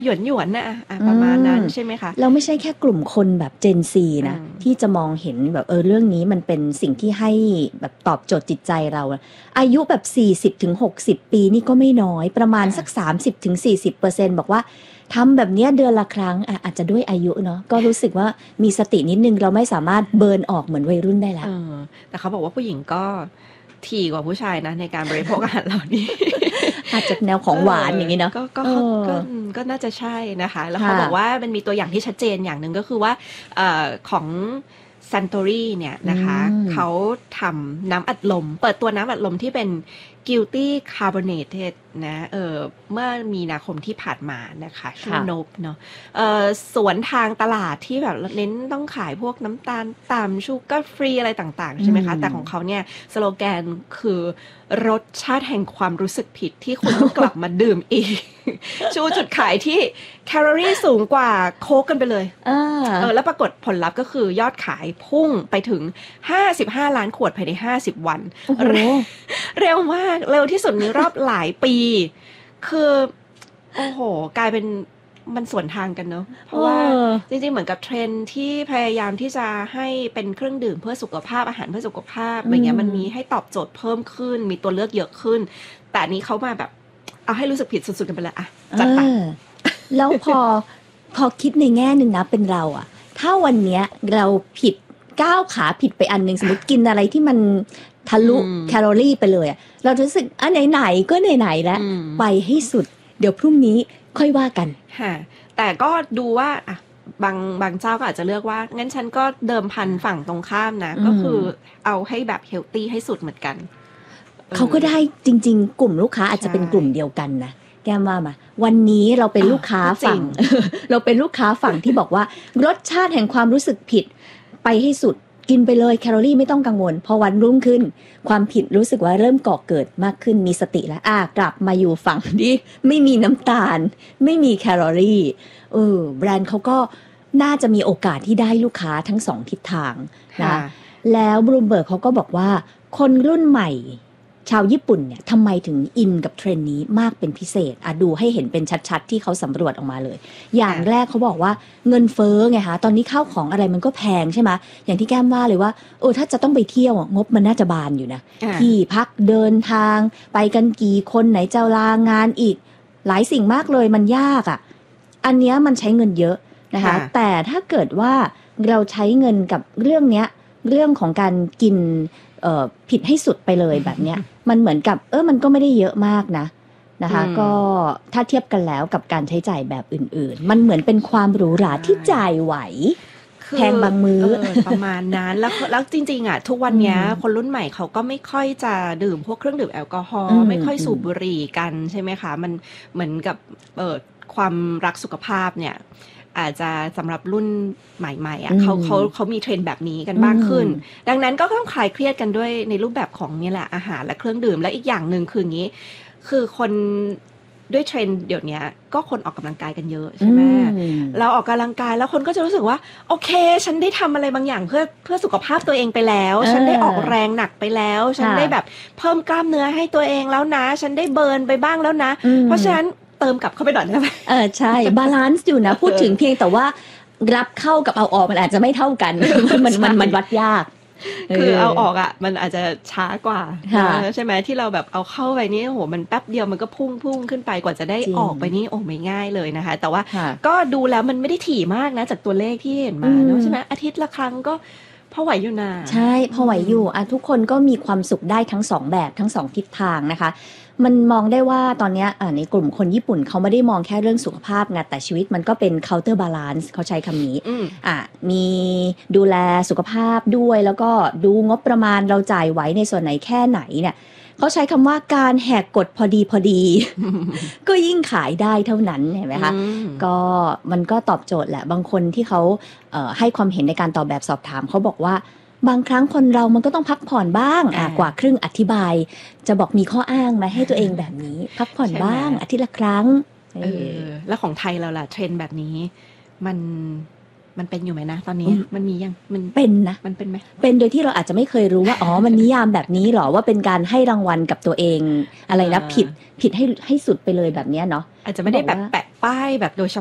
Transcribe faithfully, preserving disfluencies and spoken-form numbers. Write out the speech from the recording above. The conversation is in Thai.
หยวนหยวนนะอ่ะประมาณนั้นใช่ไหมคะเราไม่ใช่แค่กลุ่มคนแบบ Gen Z นะที่จะมองเห็นแบบเออเรื่องนี้มันเป็นสิ่งที่ให้แบบตอบโจทย์จิตใจเราอายุแบบ สี่สิบถึงหกสิบ ปีนี่ก็ไม่น้อยประมาณสัก สามสิบถึงสี่สิบเปอร์เซ็นต์ บอกว่าทำแบบนี้เดือนละครั้งอ่ะอาจจะด้วยอายุเนาะก็รู้สึกว่ามีสตินิดนึงเราไม่สามารถเบิร์นออกเหมือนวัยรุ่นได้แล้วแต่เขาบอกว่าผู้หญิงก็ถี่กว่าผู้ชายนะในการบริโภคอาหารเหล่านี้อาจจะแนวของหวานอย่างนี้เนาะก็ก็ก็ก็น่าจะใช่นะคะแล้วเขาบอกว่ามันมีตัวอย่างที่ชัดเจนอย่างหนึ่งก็คือว่าของSuntory เนี่ยนะคะเขาทำน้ำอัดลมเปิดตัวน้ำอัดลมที่เป็น Guilty Carbonated นะเออเมื่อมีนาคมที่ผ่านมานะคะชื่อนบเนาะเออสวนทางตลาดที่แบบเน้นต้องขายพวกน้ำตาลต่ำชูการ์ฟรีอะไรต่างๆใช่ไหมคะแต่ของเขาเนี่ยสโลแกนคือรสชาติแห่งความรู้สึกผิดที่คุณต้องกลับมาดื่มอีกชูจุดขายที่แคลอรี่สูงกว่าโค้กกันไปเลยเออแล้วปรากฏผลลัพธ์ก็คือยอดขายพุ่งไปถึงห้าสิบห้าล้านขวดภายในห้าสิบวันเร็วมากเร็วที่สุดในรอบหลายปีคือโอ้โหกลายเป็นมันสวนทางกันเนอะเพราะว่าจริงๆเหมือนกับเทรนด์ที่พยายามที่จะให้เป็นเครื่องดื่มเพื่อสุขภาพอาหารเพื่อสุขภาพอะไรเงี้ยมันมีให้ตอบโจทย์เพิ่มขึ้นมีตัวเลือกเยอะขึ้นแต่นี้เขามาแบบเอาให้รู้สึกผิดสุดๆกันไปเลยอะจัดไปแล้วพอพอคิดในแง่นึงนะเป็นเราอะถ้าวันเนี้ยเราผิดก้าวขาผิดไปอันนึงสมมติกินอะไรที่มันทะลุแคลอรี่ไปเลยอะเราจะรู้สึกอ่ะไหนๆก็ไหนๆแล้วไปให้สุดเดี๋ยวพรุ่งนี้ค่อยว่ากันค่ะแต่ก็ดูว่าอ่ะบางบางเจ้าก็อาจจะเลือกว่างั้นฉันก็เดิมพันฝั่งตรงข้ามนะก็คือเอาให้แบบเฮลตี้ให้สุดเหมือนกันเขาก็ได้จริงๆกลุ่มลูกค้าอาจจะเป็นกลุ่มเดียวกันนะแก้มว่ามาวันนี้เราเป็นลูกค้าฝั่ง เราเป็นลูกค้าฝั่งที่บอกว่ารสชาติแห่งความรู้สึกผิดไปให้สุดกินไปเลยแคลอรี่ไม่ต้องกังวลพอวันรุ่งขึ้นความผิดรู้สึกว่าเริ่มก่อเกิดมากขึ้นมีสติแล้วอ่ะกลับมาอยู่ฝั่งที่ไม่มีน้ำตาลไม่มีแคลอรี่เออแบรนด์เขาก็น่าจะมีโอกาสที่ได้ลูกค้าทั้งสองทิศทางนะแล้วบลูมเบิร์กเขาก็บอกว่าคนรุ่นใหม่ชาวญี่ปุ่นเนี่ยทำไมถึงอินกับเทรนด์นี้มากเป็นพิเศษอ่ะดูให้เห็นเป็นชัดๆที่เขาสำรวจออกมาเลยอย่างแรกเขาบอกว่าเงินเฟ้อไงคะตอนนี้ข้าวของอะไรมันก็แพงใช่ไหมอย่างที่แก้มว่าเลยว่าโอ้ถ้าจะต้องไปเที่ยวงบมันน่าจะบานอยู่นะที่พักเดินทางไปกันกี่คนไหนจะลางานอีกหลายสิ่งมากเลยมันยากอ่ะอันเนี้ยมันใช้เงินเยอะนะคะแต่ถ้าเกิดว่าเราใช้เงินกับเรื่องเนี้ยเรื่องของการกินเอ่อผิดให้สุดไปเลยแบบเนี้ยมันเหมือนกับเออมันก็ไม่ได้เยอะมากนะนะคะก็ถ้าเทียบกันแล้วกับการใช้จ่ายแบบอื่นๆมันเหมือนเป็นความหรูหราที่จ่ายไหวแพงบางมื้อประมาณนั้นแล้วแล้วจริงๆอ่ะทุกวันนี้คนรุ่นใหม่เขาก็ไม่ค่อยจะดื่มพวกเครื่องดื่มแอลกอฮอล์ไม่ค่อยสูบบุหรี่กันใช่ไหมคะมันเหมือนกับเอ่อความรักสุขภาพเนี่ยอาจจะสำหรับรุ่นใหม่ๆอ่ะเขาเขาเขามีเทรนด์แบบนี้กันมากขึ้นดังนั้นก็ต้องคลายเครียดกันด้วยในรูปแบบของนี่แหละอาหารและเครื่องดื่มและอีกอย่างหนึ่งคืออย่างนี้คือคนด้วยเทรนด์เดี๋ยวนี้ก็คนออกกำลังกายกันเยอะใช่ไหมเราออกกำลังกายแล้วคนก็จะรู้สึกว่าโอเคฉันได้ทำอะไรบางอย่างเพื่อเพื่อสุขภาพตัวเองไปแล้วฉันได้ออกแรงหนักไปแล้วฉันได้แบบเพิ่มกล้ามเนื้อให้ตัวเองแล้วนะฉันได้เบิร์นไปบ้างแล้วนะเพราะฉะนั้นเติมกลับเข้าไปหน่อยได้ไหมเออใช่บาลานซ์อยู่นะพูดถึงเพียงแต่ว่ารับเข้ากับเอาออกมันอาจจะไม่เท่ากันมันมันมันวัดยากคือเอาออกอ่ะมันอาจจะช้ากว่าใช่ไหมที่เราแบบเอาเข้าไปนี่โหมันแป๊บเดียวมันก็พุ่งพุ่งขึ้นไปกว่าจะได้ออกไปนี่โอ้ไม่ง่ายเลยนะคะแต่ว่าก็ดูแล้วมันไม่ได้ถี่มากนะจากตัวเลขที่เห็นมาเนาะใช่ไหมอาทิตย์ละครั้งก็พอไหวอยู่นะใช่พอไหวอยู่อ่ะทุกคนก็มีความสุขได้ทั้งสองแบบทั้งสองทิศทางนะคะมันมองได้ว่าตอนนี้ในกลุ่มคนญี่ปุ่นเขาไม่ได้มองแค่เรื่องสุขภาพไงแต่ชีวิตมันก็เป็น counter balance เขาใช้คำนี้อ่ะมีดูแลสุขภาพด้วยแล้วก็ดูงบประมาณเราจ่ายไหวในส่วนไหนแค่ไหนเนี่ยเขาใช้คำว่าการแหกกฎพอดีพอดี ก็ยิ่งขายได้เท่านั้นเห็นไหมคะก็มันก็ตอบโจทย์แหละบางคนที่เขาเอ่อให้ความเห็นในการตอบแบบสอบถามเขาบอกว่าบางครั้งคนเรามันก็ต้องพักผ่อนบ้างอ่ะกว่าครึ่งอธิบายจะบอกมีข้ออ้างมาให้ตัวเองแบบนี้พักผ่อนบ้างอาทิตย์ละครั้งเออแล้วของไทยเราล่ะเทรนด์แบบนี้มันมมันเป็นอยู่ไหมนะตอนนี้มันมียังมันเป็นนะมันเป็นไหมเป็นโดยที่เราอาจจะไม่เคยรู้ว่าอ๋อมันนิยามแบบนี้หรอว่าเป็นการให้รางวัลกับตัวเองอะไรนะผิดผิดให้ให้สุดไปเลยแบบนี้เนาะอาจจะไม่ได้แบบแปะป้ายแบบโดยเฉ